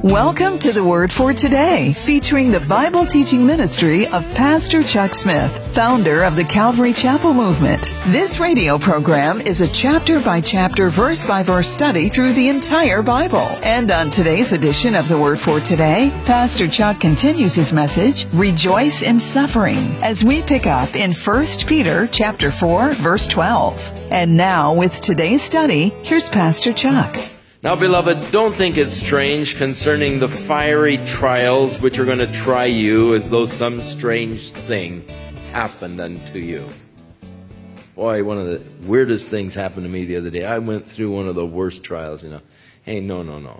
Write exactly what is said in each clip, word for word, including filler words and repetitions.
Welcome to the Word for Today, featuring the Bible teaching ministry of Pastor Chuck Smith, founder of the Calvary Chapel Movement. This radio program is a chapter-by-chapter, verse-by-verse study through the entire Bible. And on today's edition of the Word for Today, Pastor Chuck continues his message, Rejoice in Suffering, as we pick up in First Peter chapter four, verse twelve. And now, with today's study, here's Pastor Chuck. Now, beloved, don't think it strange concerning the fiery trials which are going to try you as though some strange thing happened unto you. Boy, one of the weirdest things happened to me the other day. I went through one of the worst trials, you know. Hey, no, no, no.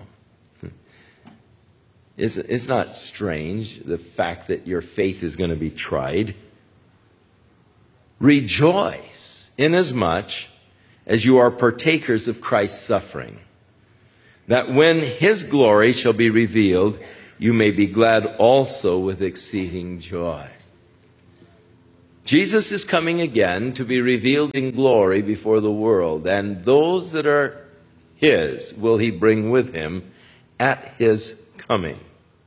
It's, it's not strange, the fact that your faith is going to be tried. Rejoice inasmuch as you are partakers of Christ's suffering, that when His glory shall be revealed, you may be glad also with exceeding joy. Jesus is coming again to be revealed in glory before the world, and those that are His will He bring with Him at His coming.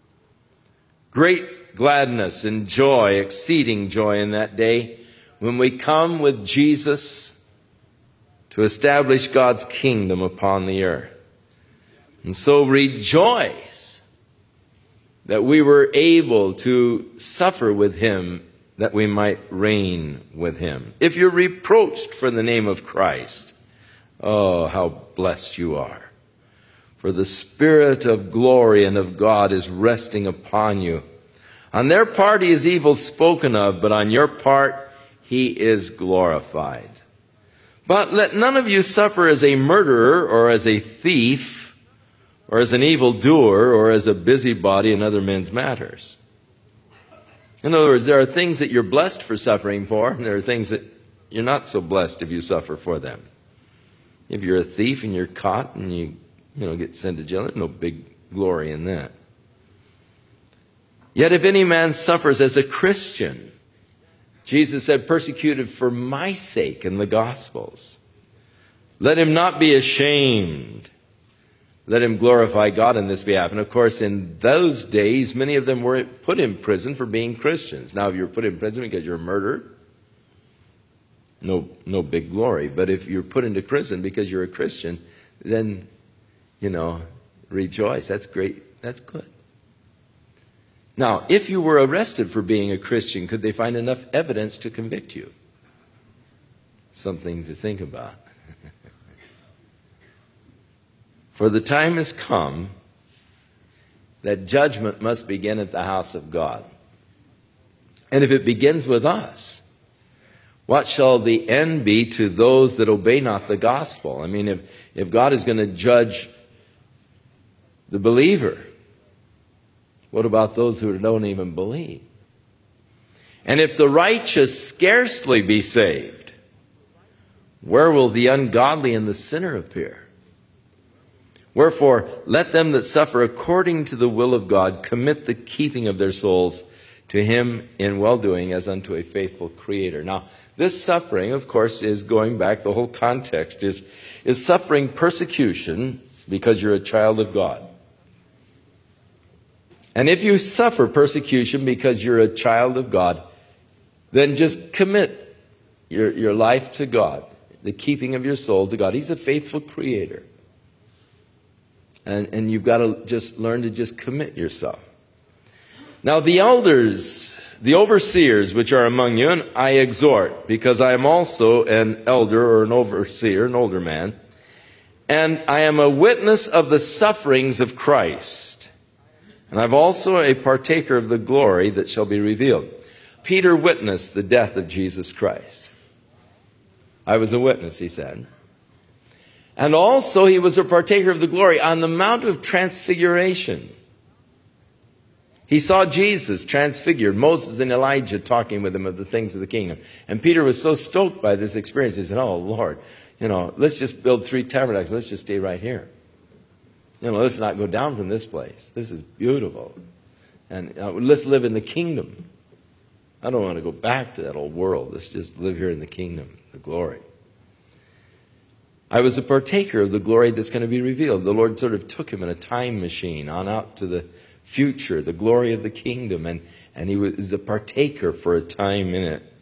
Great gladness and joy, exceeding joy in that day, when we come with Jesus to establish God's kingdom upon the earth. And so rejoice that we were able to suffer with Him, that we might reign with Him. If you're reproached for the name of Christ, oh, how blessed you are. For the Spirit of glory and of God is resting upon you. On their part He is evil spoken of, but on your part He is glorified. But let none of you suffer as a murderer or as a thief, or as an evildoer, or as a busybody in other men's matters. In other words, there are things that you're blessed for suffering for, and there are things that you're not so blessed if you suffer for them. If you're a thief and you're caught and you, you know, get sent to jail, there's no big glory in that. Yet if any man suffers as a Christian, Jesus said, persecuted for my sake in the Gospels, let him not be ashamed. Let him glorify God in this behalf. And of course, in those days, many of them were put in prison for being Christians. Now, if you're put in prison because you're a murderer, no, no big glory. But if you're put into prison because you're a Christian, then, you know, rejoice. That's great. That's good. Now, if you were arrested for being a Christian, could they find enough evidence to convict you? Something to think about. For the time has come that judgment must begin at the house of God. And if it begins with us, what shall the end be to those that obey not the gospel? I mean, if, if God is going to judge the believer, what about those who don't even believe? And if the righteous scarcely be saved, where will the ungodly and the sinner appear? Wherefore, let them that suffer according to the will of God commit the keeping of their souls to Him in well-doing as unto a faithful Creator. Now, this suffering, of course, is going back, the whole context is, is suffering persecution because you're a child of God. And if you suffer persecution because you're a child of God, then just commit your, your life to God, the keeping of your soul to God. He's a faithful Creator. And, and you've got to just learn to just commit yourself. Now the elders, the overseers which are among you, and I exhort, because I am also an elder or an overseer, an older man, and I am a witness of the sufferings of Christ. And I'm also a partaker of the glory that shall be revealed. Peter witnessed the death of Jesus Christ. I was a witness, he said. And also he was a partaker of the glory on the Mount of Transfiguration. He saw Jesus transfigured, Moses and Elijah talking with him of the things of the kingdom. And Peter was so stoked by this experience, he said, oh, Lord, you know, let's just build three tabernacles. Let's just stay right here. You know, let's not go down from this place. This is beautiful. And uh, let's live in the kingdom. I don't want to go back to that old world. Let's just live here in the kingdom, the glory. I was a partaker of the glory that's going to be revealed. The Lord sort of took him in a time machine on out to the future, the glory of the kingdom, and, and he was a partaker for a time in it.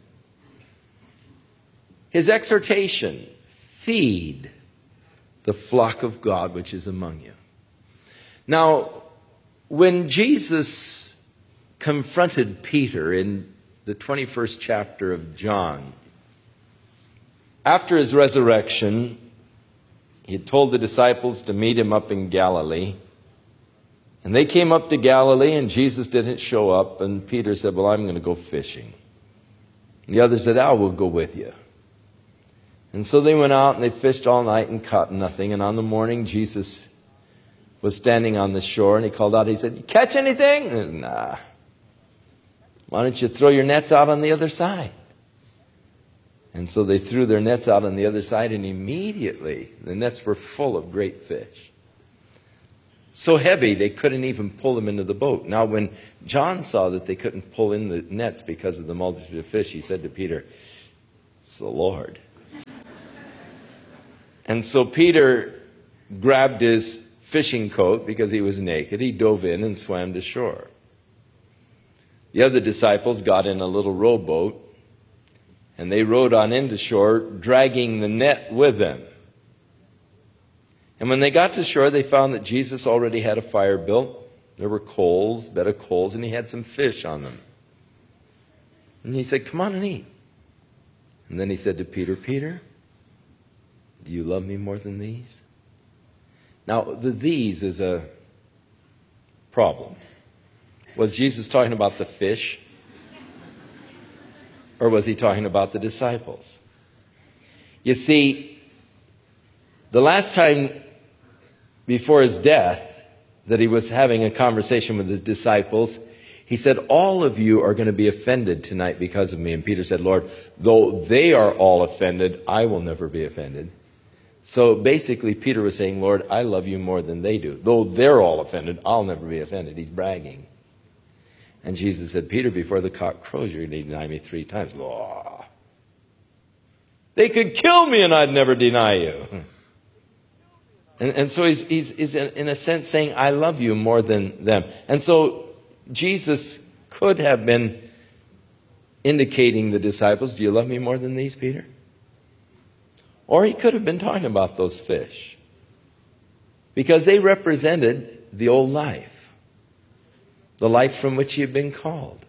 His exhortation, feed the flock of God which is among you. Now, when Jesus confronted Peter in the twenty-first chapter of John, after his resurrection, he had told the disciples to meet him up in Galilee. And they came up to Galilee, and Jesus didn't show up. And Peter said, well, I'm going to go fishing. And the others said, I will go with you. And so they went out, and they fished all night and caught nothing. And on the morning, Jesus was standing on the shore, and he called out, he said, you catch anything? And, nah. Why don't you throw your nets out on the other side? And so they threw their nets out on the other side, and immediately the nets were full of great fish. So heavy they couldn't even pull them into the boat. Now when John saw that they couldn't pull in the nets because of the multitude of fish, he said to Peter, it's the Lord. And so Peter grabbed his fishing coat because he was naked. He dove in and swam to shore. The other disciples got in a little rowboat, and they rowed on into shore, dragging the net with them. And when they got to shore, they found that Jesus already had a fire built. There were coals, bed of coals, and he had some fish on them. And he said, come on and eat. And then he said to Peter, Peter, do you love me more than these? Now, the these is a problem. Was Jesus talking about the fish? Or was he talking about the disciples? You see, the last time before his death that he was having a conversation with his disciples, he said, all of you are going to be offended tonight because of me. And Peter said, Lord, though they are all offended, I will never be offended. So basically, Peter was saying, Lord, I love you more than they do. Though they're all offended, I'll never be offended. He's bragging. And Jesus said, Peter, before the cock crows, you're going to deny me three times. Oh, they could kill me and I'd never deny you. And, and so he's, he's, he's in, in a sense saying, I love you more than them. And so Jesus could have been indicating the disciples, do you love me more than these, Peter? Or he could have been talking about those fish, because they represented the old life, the life from which he had been called.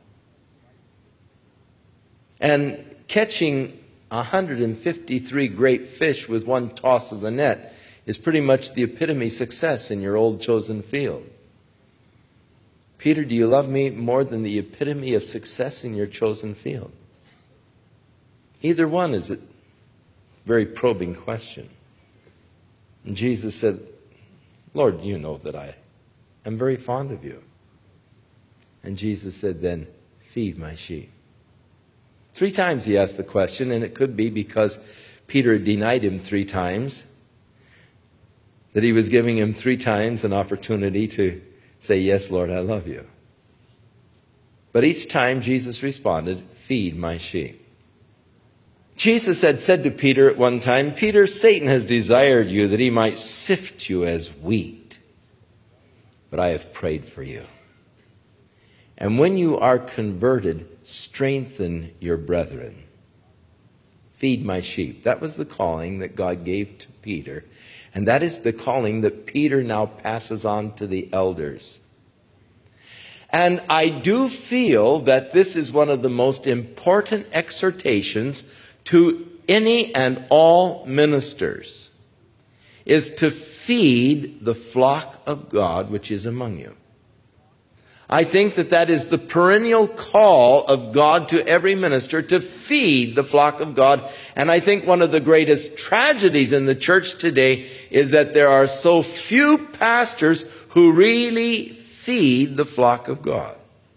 And catching one hundred fifty-three great fish with one toss of the net is pretty much the epitome success in your old chosen field. Peter, do you love me more than the epitome of success in your chosen field? Either one is a very probing question. And Jesus said, Lord, you know that I am very fond of you. And Jesus said, then feed my sheep. Three times he asked the question, and it could be because Peter had denied him three times, that he was giving him three times an opportunity to say, yes, Lord, I love you. But each time Jesus responded, feed my sheep. Jesus had said to Peter at one time, Peter, Satan has desired you that he might sift you as wheat, but I have prayed for you. And when you are converted, strengthen your brethren. Feed my sheep. That was the calling that God gave to Peter. And that is the calling that Peter now passes on to the elders. And I do feel that this is one of the most important exhortations to any and all ministers, is to feed the flock of God which is among you. I think that that is the perennial call of God to every minister, to feed the flock of God. And I think one of the greatest tragedies in the church today is that there are so few pastors who really feed the flock of God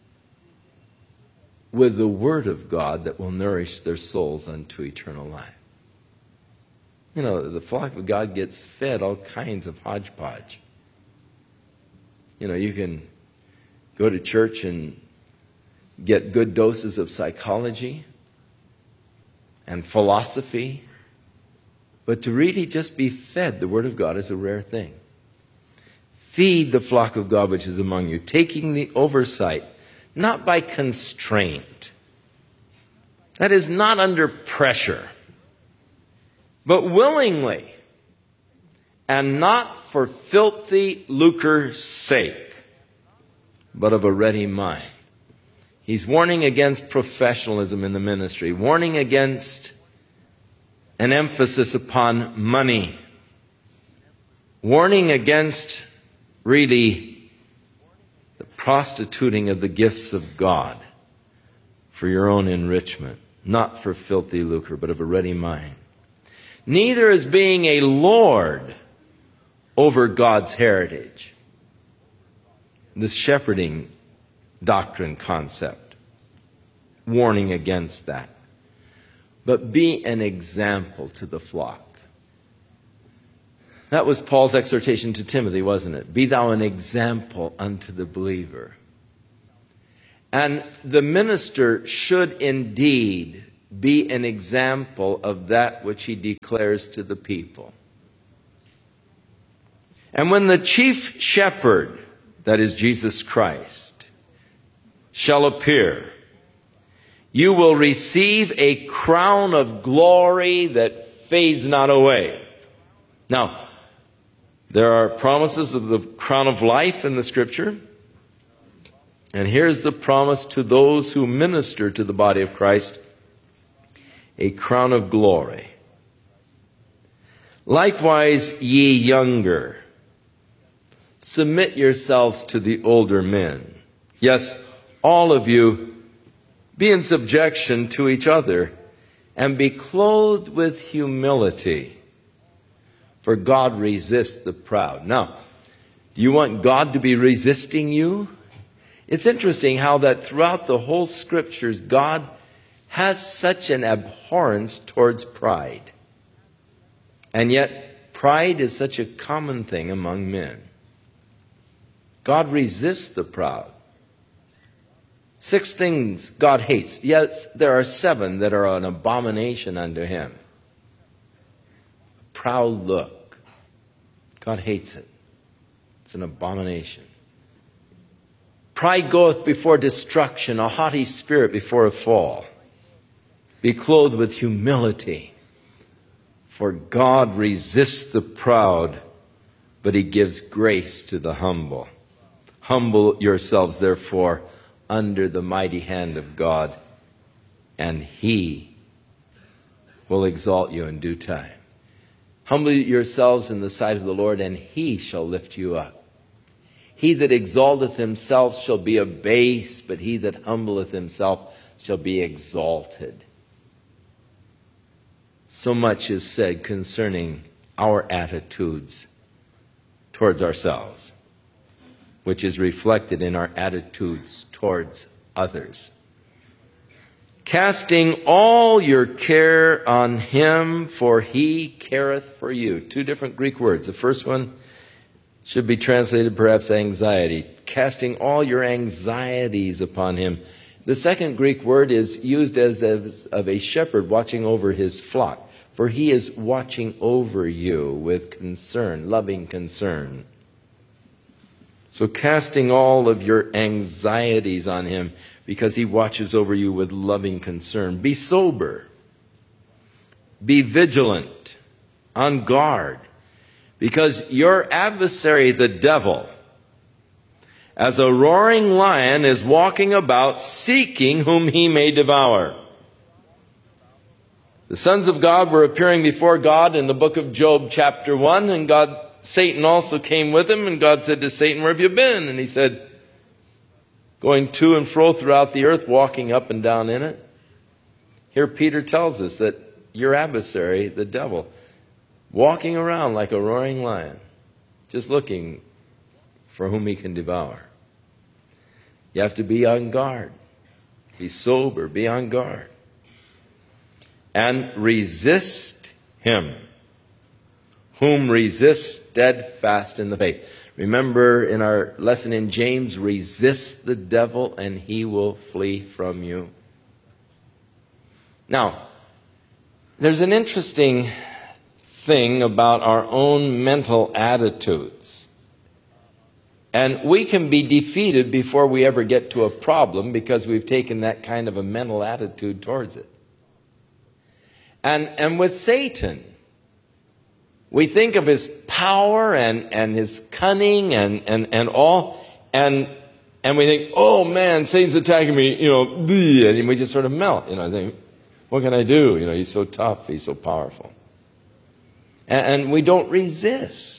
with the word of God that will nourish their souls unto eternal life. You know, the flock of God gets fed all kinds of hodgepodge. You know, you can go to church and get good doses of psychology and philosophy But to really just be fed the Word of God is a rare thing. Feed the flock of God which is among you, taking the oversight, not by constraint. That is, not under pressure, but willingly, and not for filthy lucre's sake, but of a ready mind. He's warning against professionalism in the ministry, warning against an emphasis upon money, warning against really the prostituting of the gifts of God for your own enrichment, not for filthy lucre, but of a ready mind. Neither as being a lord over God's heritage. This shepherding doctrine concept, warning against that. But be an example to the flock. That was Paul's exhortation to Timothy, wasn't it? Be thou an example unto the believer. And the minister should indeed be an example of that which he declares to the people. And when the chief shepherd, that is Jesus Christ, shall appear, you will receive a crown of glory that fades not away. Now, there are promises of the crown of life in the Scripture. And here's the promise to those who minister to the body of Christ: a crown of glory. Likewise, ye younger, submit yourselves to the older men. Yes, all of you, be in subjection to each other, and be clothed with humility. For God resists the proud. Now, do you want God to be resisting you? It's interesting how that throughout the whole Scriptures, God has such an abhorrence towards pride. And yet, pride is such a common thing among men. God resists the proud. Six things God hates. Yes, there are seven that are an abomination unto him. A proud look. God hates it. It's an abomination. Pride goeth before destruction, a haughty spirit before a fall. Be clothed with humility. For God resists the proud, but he gives grace to the humble. Humble yourselves, therefore, under the mighty hand of God, and he will exalt you in due time. Humble yourselves in the sight of the Lord, and he shall lift you up. He that exalteth himself shall be abased, but he that humbleth himself shall be exalted. So much is said concerning our attitudes towards ourselves, which is reflected in our attitudes towards others. Casting all your care on him, for he careth for you. Two different Greek words. The first one should be translated perhaps anxiety. Casting all your anxieties upon him. The second Greek word is used as, as of a shepherd watching over his flock. For he is watching over you with concern, loving concern. So casting all of your anxieties on him, because he watches over you with loving concern. Be sober. Be vigilant, on guard, because your adversary, the devil, as a roaring lion, is walking about seeking whom he may devour. The sons of God were appearing before God in the book of Job chapter one, and God, Satan also came with him, and God said to Satan, where have you been? And he said, going to and fro throughout the earth, walking up and down in it. Here Peter tells us that your adversary, the devil, walking around like a roaring lion, just looking for whom he can devour. You have to be on guard. Be sober, be on guard. And resist him, whom resist steadfast in the faith. Remember in our lesson in James, resist the devil and he will flee from you. Now, there's an interesting thing about our own mental attitudes. And we can be defeated before we ever get to a problem because we've taken that kind of a mental attitude towards it. And, and with Satan, we think of his power and, and his cunning and, and, and all, and, and we think, oh man, Satan's attacking me, you know, and we just sort of melt, you know, think, what can I do? You know, he's so tough, he's so powerful. And, and we don't resist.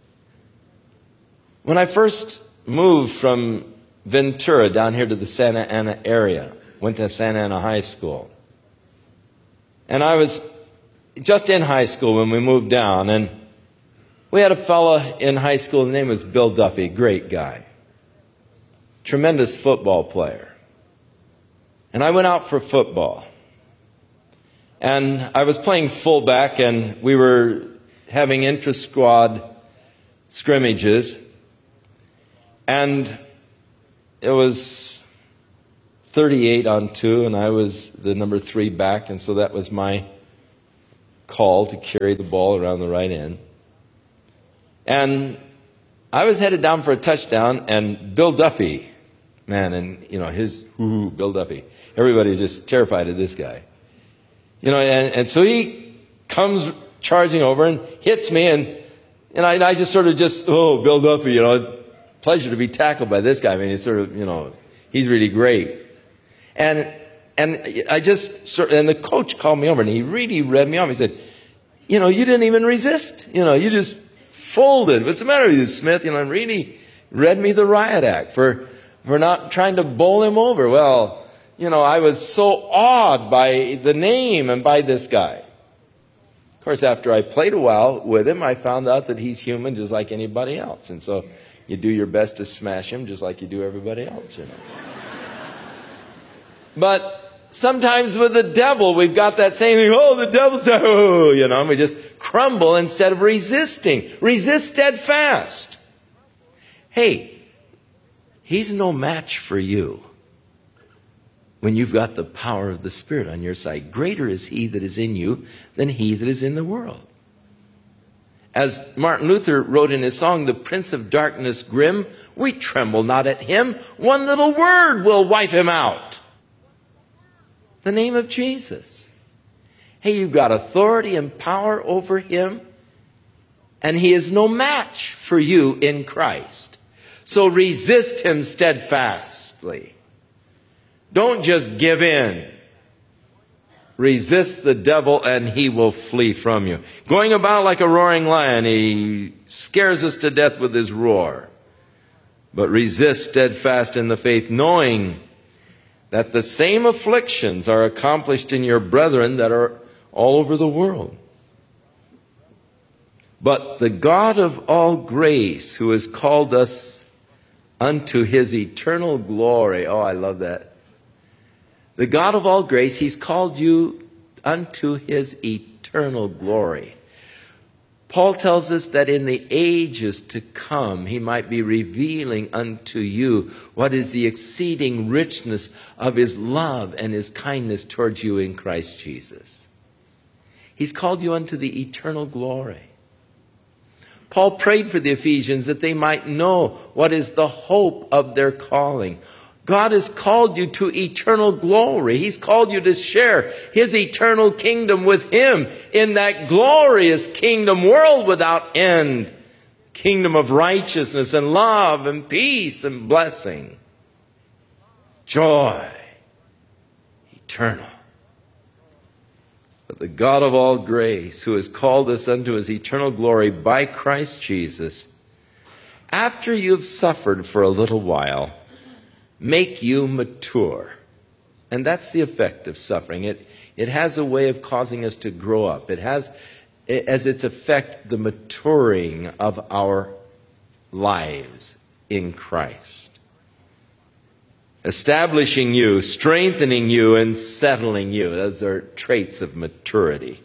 When I first moved from Ventura down here to the Santa Ana area, went to Santa Ana High School. And I was just in high school when we moved down, and we had a fella in high school, his name was Bill Duffy, great guy. Tremendous football player. And I went out for football. And I was playing fullback, and we were having intra-squad scrimmages. And it was thirty-eight on two, and I was the number three back, and so that was my call to carry the ball around the right end. And I was headed down for a touchdown, and Bill Duffy, man, and, you know, his, ooh, Bill Duffy, everybody's just terrified of this guy. You know, and, and so he comes charging over and hits me, and, and I, I just sort of just, oh, Bill Duffy, you know, pleasure to be tackled by this guy. I mean, he's sort of, you know, he's really great. And and I just, sort of, and the coach called me over, and he really read me off. He said, you know, you didn't even resist. You know, you just folded. What's the matter with you, Smith? You know, and really read me the riot act for, for not trying to bowl him over. Well, you know, I was so awed by the name and by this guy. Of course, after I played a while with him, I found out that he's human just like anybody else. And so you do your best to smash him just like you do everybody else, you know. But sometimes with the devil, we've got that same thing, oh, the devil's, oh, you know, and we just crumble instead of resisting. Resist steadfast. Hey, he's no match for you when you've got the power of the Spirit on your side. Greater is he that is in you than he that is in the world. As Martin Luther wrote in his song, the Prince of Darkness grim, we tremble not at him. One little word will wipe him out. The name of Jesus. Hey, you've got authority and power over him, and he is no match for you in Christ. So resist him steadfastly. Don't just give in. Resist the devil and he will flee from you. Going about like a roaring lion, he scares us to death with his roar. But resist steadfast in the faith, knowing that the same afflictions are accomplished in your brethren that are all over the world. But the God of all grace, who has called us unto his eternal glory. Oh, I love that. The God of all grace, he's called you unto his eternal glory. Paul tells us that in the ages to come, he might be revealing unto you what is the exceeding richness of his love and his kindness towards you in Christ Jesus. He's called you unto the eternal glory. Paul prayed for the Ephesians that they might know what is the hope of their calling. God has called you to eternal glory. He's called you to share his eternal kingdom with him in that glorious kingdom, world without end. Kingdom of righteousness and love and peace and blessing. Joy. Eternal. But the God of all grace, who has called us unto his eternal glory by Christ Jesus, after you've suffered for a little while, make you mature. And that's the effect of suffering. It, it has a way of causing us to grow up. It has as its effect the maturing of our lives in Christ. Establishing you, strengthening you, and settling you. Those are traits of maturity.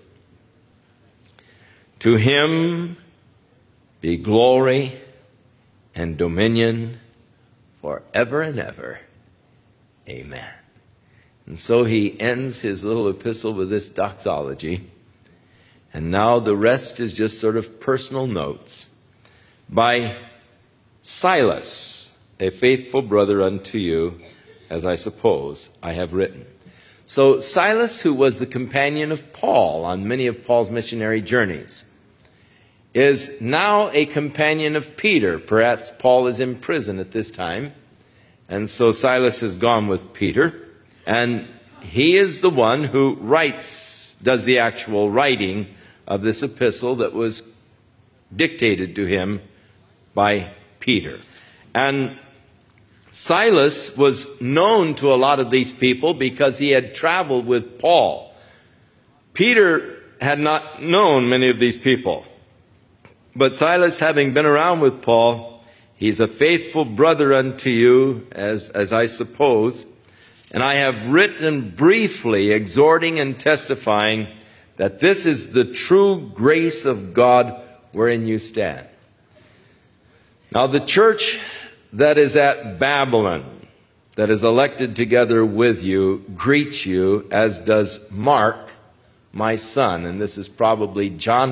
To him be glory and dominion forever and ever. Amen. And so he ends his little epistle with this doxology. And now the rest is just sort of personal notes. By Silas, a faithful brother unto you, as I suppose I have written. So Silas, who was the companion of Paul on many of Paul's missionary journeys, is now a companion of Peter. Perhaps Paul is in prison at this time. And so Silas has gone with Peter. And he is the one who writes, does the actual writing of this epistle that was dictated to him by Peter. And Silas was known to a lot of these people because he had traveled with Paul. Peter had not known many of these people. But Silas, having been around with Paul, he's a faithful brother unto you, as, as I suppose. And I have written briefly, exhorting and testifying that this is the true grace of God wherein you stand. Now the church that is at Babylon, that is elected together with you, greets you, as does Mark, my son. And this is probably John